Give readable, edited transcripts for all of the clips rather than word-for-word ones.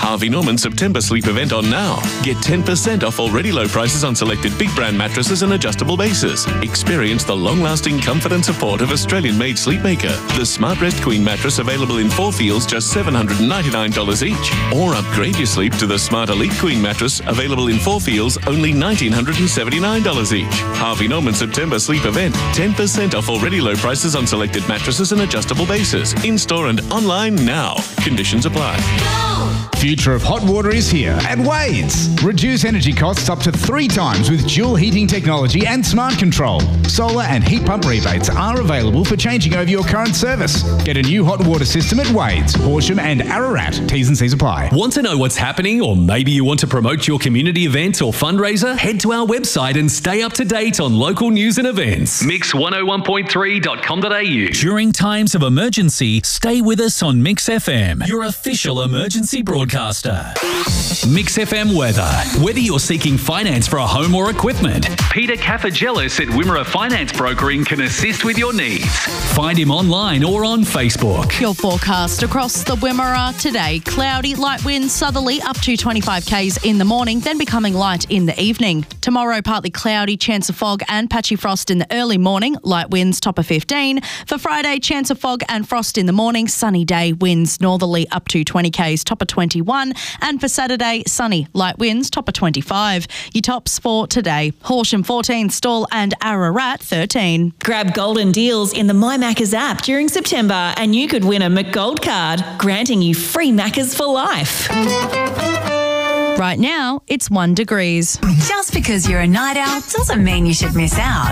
Harvey Norman September sleep event on now. Get 10% off already low prices on selected big brand mattresses and adjustable bases. Experience the long-lasting comfort and support of Australian-made Sleepmaker. The SmartRest Queen mattress available in 4 feels just $799 each. Or upgrade your sleep to the Smart Elite Queen mattress available in 4 feels only $1,979 each. Harvey Norman September sleep event. 10% off already low prices on selected mattresses and adjustable bases. In-store and online now. Conditions apply. Future of hot water is here at Wade's. Reduce energy costs up to 3 times with dual heating technology and smart control. Solar and heat pump rebates are available for changing over your current service. Get a new hot water system at Wade's, Horsham and Ararat. T's and C's apply. Want to know what's happening, or maybe you want to promote your community event or fundraiser? Head to our website and stay up to date on local news and events. Mix101.3.com.au. During times of emergency, stay with us on Mix FM, your official emergency broadcaster. Mix FM weather. Whether you're seeking finance for a home or equipment, Peter Cafagelis at Wimmera Finance Brokering can assist with your needs. Find him online or on Facebook. Your forecast across the Wimmera today. Cloudy, light winds, southerly up to 25 k's in the morning, then becoming light in the evening. Tomorrow, partly cloudy, chance of fog and patchy frost in the early morning. Light winds, top of 15. For Friday, chance of fog and frost in the morning. Sunny day, winds northerly up to 20 k's, top of 21. And for Saturday, sunny, light winds, top of 25. Your tops for today. Horsham 14, Stawell and Ararat 13. Grab golden deals in the My Maccas app during September and you could win a McGold card, granting you free Maccas for life. Right now, it's 1 degree. Just because you're a night owl doesn't mean you should miss out.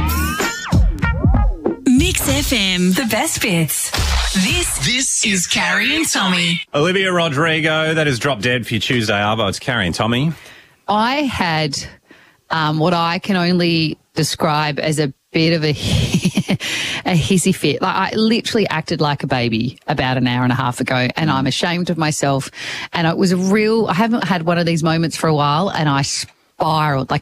Mix FM, the best bits. This is Carrie and Tommy. Olivia Rodrigo, that is Drop Dead for your Tuesday Arvo. It's Carrie and Tommy. I had what I can only describe as a bit of a hissy fit. Like, I literally acted like a baby about an hour and a half ago, and I'm ashamed of myself. And it was I haven't had one of these moments for a while, and I spiraled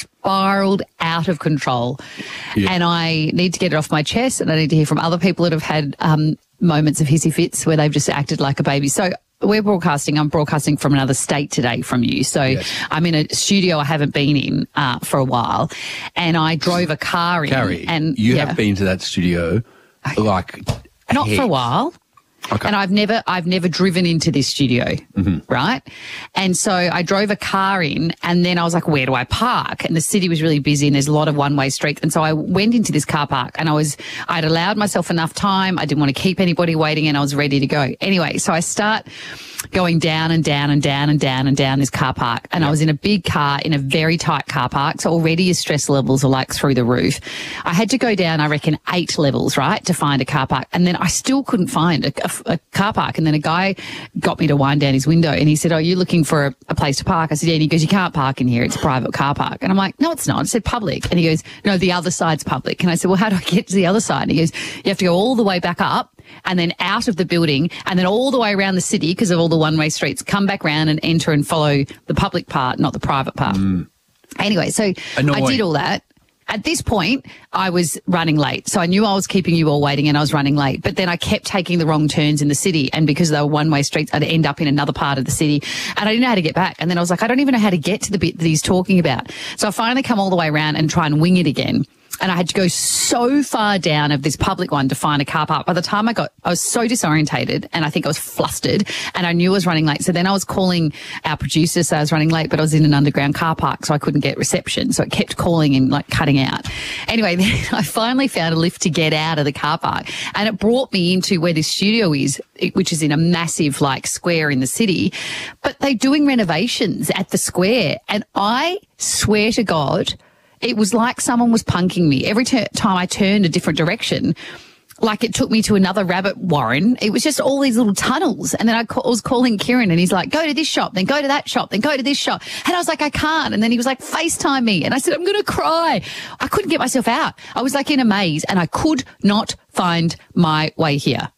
out of control. Yeah. And I need to get it off my chest, and I need to hear from other people that have had moments of hissy fits where they've just acted like a baby. So I'm broadcasting from another state today from you. So yes. I'm in a studio I haven't been in for a while, and I drove a car in. Carrie, and you have been to that studio not for a while. Okay. And I've never driven into this studio, right? And so I drove a car in, and then I was like, where do I park? And the city was really busy and there's a lot of one-way streets. And so I went into this car park, and I'd allowed myself enough time. I didn't want to keep anybody waiting, and I was ready to go. Anyway, so I start going down and down and down and down and down this car park. And I was in a big car in a very tight car park. So already your stress levels are like through the roof. I had to go down, I reckon, 8 levels, right, to find a car park. And then I still couldn't find a car park. And then a guy got me to wind down his window, and he said, "Oh, you're looking for a place to park?" I said, "Yeah." And he goes, "You can't park in here. It's a private car park." And I'm like, "No, it's not." I said, "Public." And he goes, "No, the other side's public." And I said, "Well, how do I get to the other side?" And he goes, "You have to go all the way back up and then out of the building and then all the way around the city because of all the one-way streets, come back round and enter and follow the public part, not the private part." Anyway, so I did all that. At this point, I was running late. So I knew I was keeping you all waiting, and I was running late. But then I kept taking the wrong turns in the city. And because they were one-way streets, I'd end up in another part of the city. And I didn't know how to get back. And then I was like, I don't even know how to get to the bit that he's talking about. So I finally come all the way around and try and wing it again. And I had to go so far down of this public one to find a car park. By the time I was so disorientated, and I think I was flustered, and I knew I was running late. So then I was calling our producer, so I was running late, but I was in an underground car park, so I couldn't get reception. So it kept calling and cutting out. Anyway, then I finally found a lift to get out of the car park, and it brought me into where this studio is, which is in a massive square in the city. But they're doing renovations at the square, and I swear to God, it was like someone was punking me. Every time I turned a different direction, like it took me to another rabbit warren. It was just all these little tunnels. And then I was calling Kieran, and he's like, "Go to this shop, then go to that shop, then go to this shop." And I was like, "I can't." And then he was like, "FaceTime me." And I said, "I'm going to cry." I couldn't get myself out. I was like in a maze, and I could not find my way here.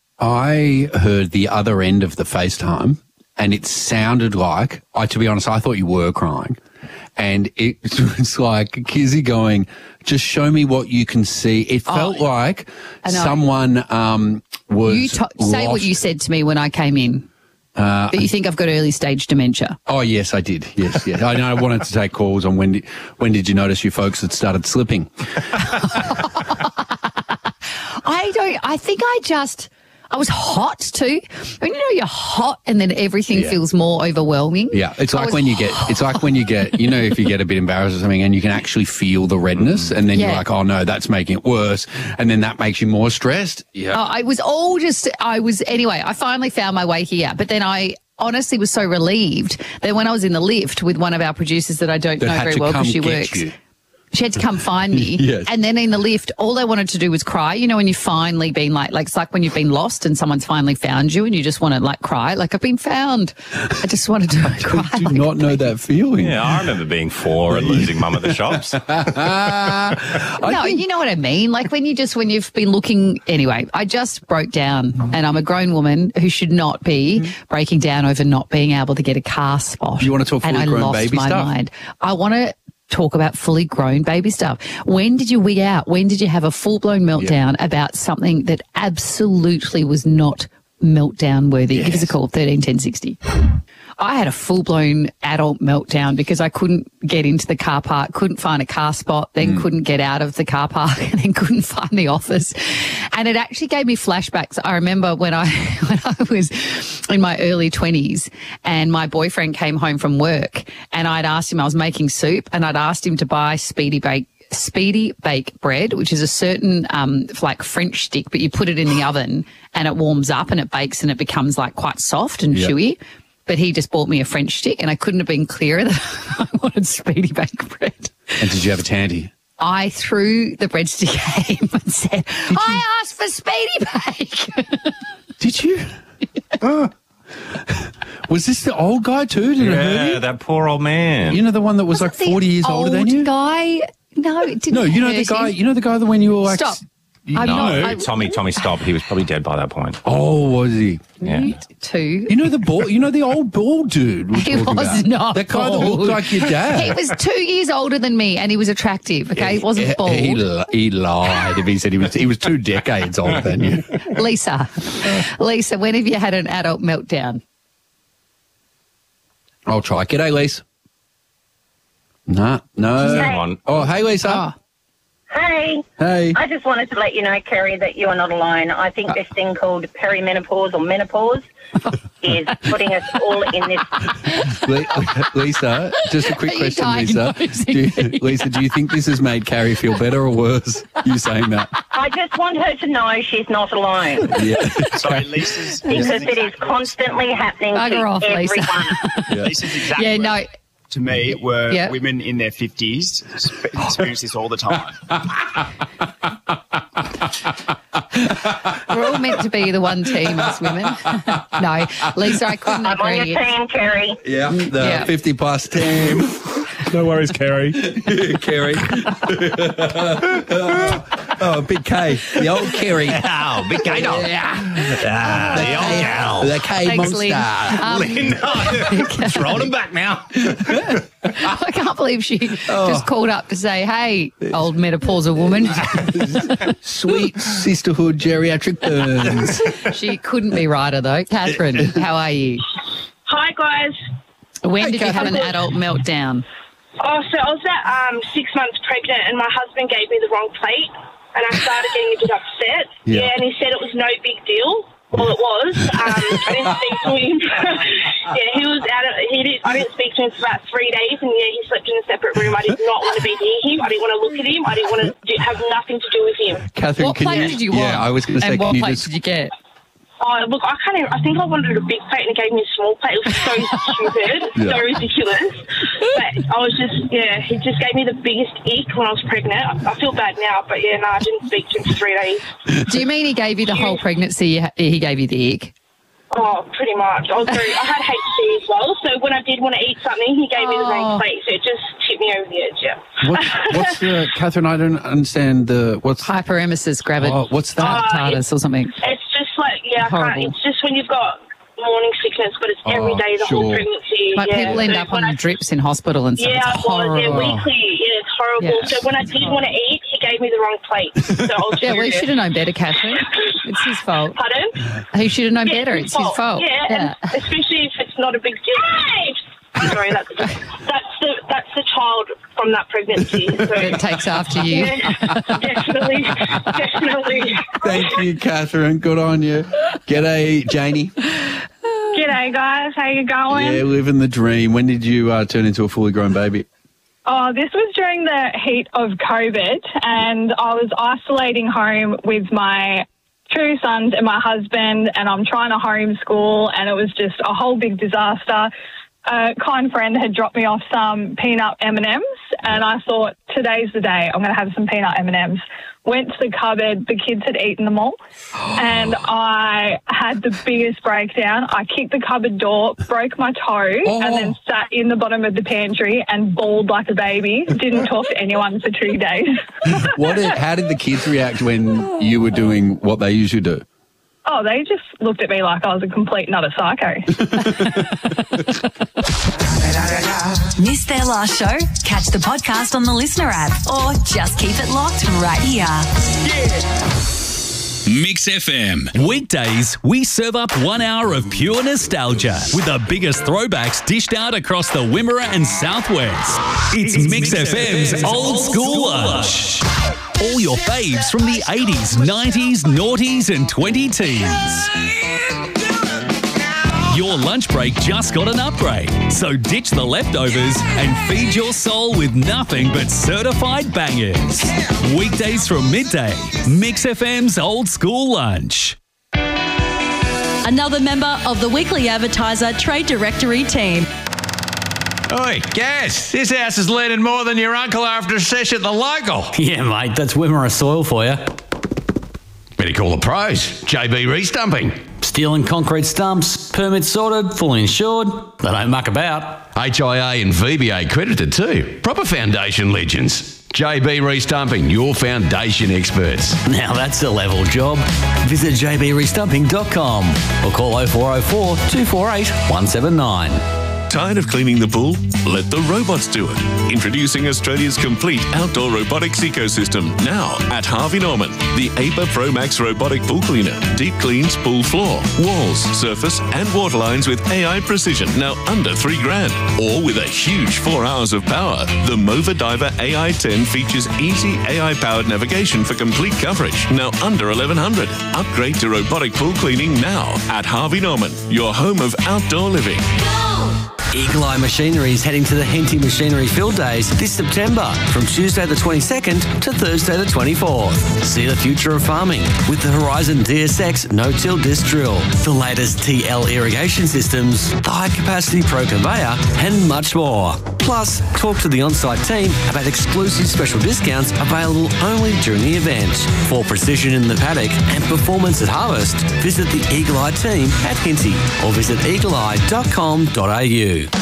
I heard the other end of the FaceTime, and it sounded like, to be honest, I thought you were crying. And it was like Kizzy going, "Just show me what you can see." It felt like someone was say what you said to me when I came in. But you think I've got early stage dementia? Oh, yes, I did. Yes. I know. I wanted to take calls on when did you notice you folks had started slipping? I was hot too. When you're hot and then everything feels more overwhelming. Yeah, it's like when you get, if you get a bit embarrassed or something and you can actually feel the redness and then you're like, oh no, that's making it worse. And then that makes you more stressed. Yeah. Anyway, I finally found my way here, but then I honestly was so relieved that when I was in the lift with one of our producers that I don't know very well because she works. She had to come find me. Yes. And then in the lift, all I wanted to do was cry. You know, when you've finally been like it's like when you've been lost and someone's finally found you and you just want to cry. Like, I've been found. I just wanted to cry. I do not know that feeling. Yeah, I remember being 4 and losing mum at the shops. You know what I mean? Like when you've been looking. Anyway, I just broke down and I'm a grown woman who should not be breaking down over not being able to get a car spot. You want to talk fully grown baby stuff? And I lost my mind. I want to talk about fully grown baby stuff. When did you wig out? When did you have a full-blown meltdown about something that absolutely was not meltdown worthy? Yes. Give us a call, 13 10 60. I had a full-blown adult meltdown because I couldn't get into the car park, couldn't find a car spot, then couldn't get out of the car park, and then couldn't find the office. And it actually gave me flashbacks. I remember when I was in my early 20s and my boyfriend came home from work and I'd asked him, I was making soup, and I'd asked him to buy Speedy Bake bread, which is a certain French stick, but you put it in the oven and it warms up and it bakes and it becomes quite soft and chewy. But he just bought me a French stick and I couldn't have been clearer that I wanted Speedy Bake bread. And did you have a tandy? I threw the breadstick at him and said, I asked for Speedy Bake. Did you? Was this the old guy too? Did it hurt you? That poor old man. You know, the one that was 40 years older than you? Old guy? No, it didn't. No, you know the guy. You know the guy that when you were Stop. Tommy stopped. He was probably dead by that point. Oh, was he? Yeah. Too. You know the old bald dude. He was not that guy bald. that looked like your dad. He was 2 years older than me, and he was attractive. Okay, he wasn't bald. He lied if he said he was 2 decades older than you. Lisa, when have you had an adult meltdown? I'll try. G'day, Lisa. No. Hey. Oh, hey, Lisa. Oh. Hey. Hey. I just wanted to let you know, Kerry, that you are not alone. I think this thing called perimenopause or menopause is putting us all in this. Lisa, just a quick question, Lisa. Lisa, do you think this has made Carrie feel better or worse, you saying that? I just want her to know she's not alone. Yeah. Sorry, Lisa's... Because it is constantly happening to everyone. Yeah. Lisa's exactly... Yeah, no... To me, were women in their 50s experience this all the time. We're all meant to be the one team, us women. No, Lisa, I couldn't agree. I'm on your team, Kerry. Yeah, the 50-plus team. No worries, Kerry. Kerry. Big K. The old Kerry. Oh, Big K dog. The old gal. The K Thanks, monster. Lynn. Throwing him back now. I can't believe she just called up to say, hey, old menopausal woman. Sweet sisterhood geriatric burns. She couldn't be righter, though. Catherine, how are you? Hi, guys. When did you have an adult meltdown? Oh, so I was at 6 months pregnant and my husband gave me the wrong plate and I started getting a bit upset. Yeah, and he said it was no big deal. Well, it was. I didn't speak to him. He was out of... I didn't speak to him for about 3 days and, he slept in a separate room. I did not want to be near him. I didn't want to look at him. I didn't want to have nothing to do with him. Catherine, what plate did you want? Yeah, I was going to say, and what plate did you get? Oh, look, I think I wanted a big plate and he gave me a small plate. It was so stupid, so ridiculous. But I was just, he just gave me the biggest ick when I was pregnant. I feel bad now, but I didn't speak to him for 3 days. Do you mean he gave you the whole pregnancy, he gave you the ick? Oh, pretty much. I had HC as well, so when I did want to eat something, he gave me the wrong plate, so it just tipped me over the edge, What's the... Catherine, I don't understand what's... Hyperemesis gravidae. Oh, what's that? TARDIS or something. It's just I can't. It's just when you've got morning sickness, but it's every day, the whole pregnancy. People end up on drips in hospital and stuff. Yeah, it's horrible. They're weekly. Yeah, it's horrible. So when I did want to eat, he gave me the wrong plate. So I was we should have known better, Catherine. It's his fault. Pardon? He should have known better. It's his fault. Yeah, and especially if it's not a big deal. Sorry, that's the child from that pregnancy. So. It takes after you. Yeah, definitely. Thank you, Catherine. Good on you. G'day, Janie. G'day, guys. How you going? Yeah, living the dream. When did you turn into a fully grown baby? Oh, this was during the heat of COVID, and I was isolating home with my 2 sons and my husband, and I'm trying to homeschool, and it was just a whole big disaster. A kind friend had dropped me off some peanut M&Ms, and I thought, today's the day. I'm going to have some peanut M&Ms. Went to the cupboard. The kids had eaten them all, and I had the biggest breakdown. I kicked the cupboard door, broke my toe, and then sat in the bottom of the pantry and bawled like a baby. Didn't talk to anyone for 2 days. How did the kids react when you were doing what they usually do? Oh, they just looked at me like I was a complete nutter psycho. Missed their last show? Catch the podcast on the Listener app or just keep it locked right here. Mix FM. Weekdays, we serve up 1 hour of pure nostalgia with the biggest throwbacks dished out across the Wimmera and Southwest. It's Mix FM's Old School Lunch. All your faves from the 80s, 90s, noughties and 2010s. Your lunch break just got an upgrade, so ditch the leftovers and feed your soul with nothing but certified bangers. Weekdays from midday, Mix FM's Old School Lunch. Another member of the Weekly Advertiser Trade Directory team. Oi, Gaz, this house is leaning more than your uncle after a sesh at the local. Yeah, mate, that's Wimmera soil for you. Better call the pros. JB Restumping. Steel and concrete stumps, permits sorted, fully insured. They don't muck about. HIA and VBA credited too. Proper foundation legends. JB Restumping, your foundation experts. Now that's a level job. Visit jbrestumping.com or call 0404 248 179. Tired of cleaning the pool? Let the robots do it. Introducing Australia's complete outdoor robotics ecosystem now at Harvey Norman. The APA Pro Max robotic pool cleaner. Deep cleans pool floor, walls, surface and water lines with AI precision. Now under $3,000. Or with a huge 4 hours of power. The Mova Diver AI 10 features easy AI-powered navigation for complete coverage. Now under $1,100. Upgrade to robotic pool cleaning now at Harvey Norman. Your home of outdoor living. Eagle Eye Machinery is heading to the Henty Machinery Field Days this September from Tuesday the 22nd to Thursday the 24th. See the future of farming with the Horizon DSX no-till disc drill, the latest TL irrigation systems, the high-capacity Pro Conveyor and much more. Plus, talk to the on-site team about exclusive special discounts available only during the event. For precision in the paddock and performance at harvest, visit the Eagle Eye team at Henty or visit eagleeye.com.au.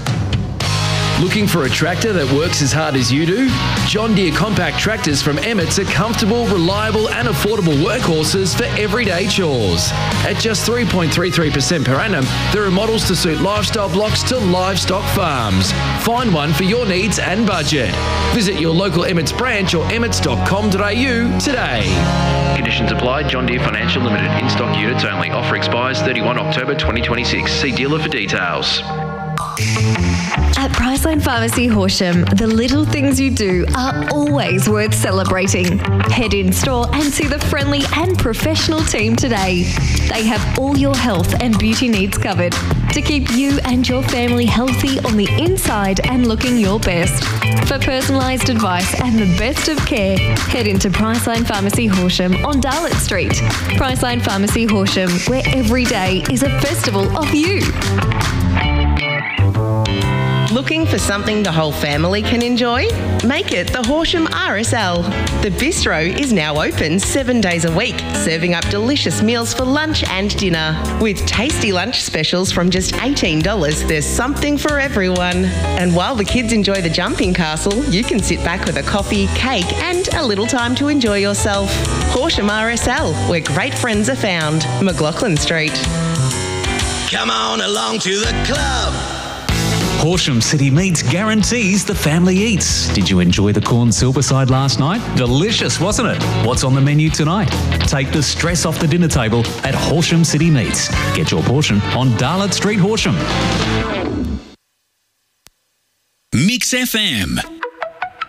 Looking for a tractor that works as hard as you do? John Deere compact tractors from Emmett's are comfortable, reliable and affordable workhorses for everyday chores. At just 3.33% per annum, there are models to suit lifestyle blocks to livestock farms. Find one for your needs and budget. Visit your local Emmett's branch or emmets.com.au today. Conditions apply. John Deere Financial Limited. In-stock units only. Offer expires 31 October 2026. See dealer for details. At Priceline Pharmacy Horsham, the little things you do are always worth celebrating. Head in store and see the friendly and professional team today. They have all your health and beauty needs covered to keep you and your family healthy on the inside and looking your best. For personalised advice and the best of care, head into Priceline Pharmacy Horsham on Darlett Street. Priceline Pharmacy Horsham, where every day is a festival of you. Looking for something the whole family can enjoy? Make it the Horsham RSL. The bistro is now open 7 days a week, serving up delicious meals for lunch and dinner. With tasty lunch specials from just $18, there's something for everyone. And while the kids enjoy the jumping castle, you can sit back with a coffee, cake and a little time to enjoy yourself. Horsham RSL, where great friends are found. McLaughlin Street. Come on along to the club. Horsham City Meats guarantees the family eats. Did you enjoy the corn silverside last night? Delicious, wasn't it? What's on the menu tonight? Take the stress off the dinner table at Horsham City Meats. Get your portion on Darlot Street, Horsham. Mix FM.